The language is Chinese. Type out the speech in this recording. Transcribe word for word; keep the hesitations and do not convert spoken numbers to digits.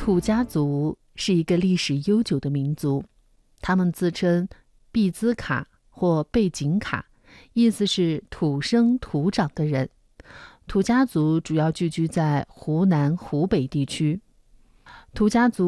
土家族是一个历史悠久的民族，他们自称毕兹卡或贝景卡，意思是土生土长的人。土家族主要聚居在湖南、湖北地区。土家族